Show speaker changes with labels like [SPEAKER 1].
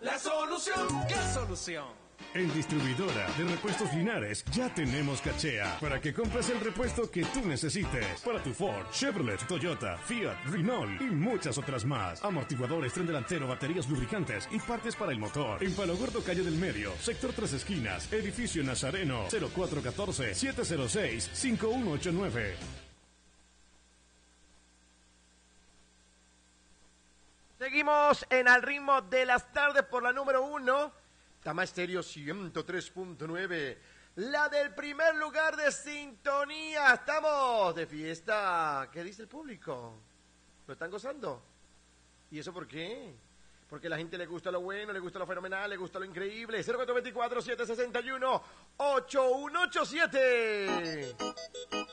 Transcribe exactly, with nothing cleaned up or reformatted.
[SPEAKER 1] La solución. ¿Qué solución?
[SPEAKER 2] En Distribuidora de Repuestos Linares ya tenemos cachea para que compres el repuesto que tú necesites para tu Ford, Chevrolet, Toyota, Fiat, Renault y muchas otras más. Amortiguadores, tren delantero, baterías, lubricantes y partes para el motor. En Palo Gordo, calle del Medio, sector Tres Esquinas, edificio Nazareno, cero cuatro uno cuatro, siete cero seis, cinco uno ocho nueve.
[SPEAKER 3] Seguimos en Al Ritmo de las Tardes por la número uno. Tama Estéreo ciento tres punto nueve. La del primer lugar de sintonía. Estamos de fiesta. ¿Qué dice el público? ¿Lo están gozando? ¿Y eso por qué? Porque a la gente le gusta lo bueno, le gusta lo fenomenal, le gusta lo increíble. cero cuatro dos cuatro, siete seis uno, ocho uno ocho siete.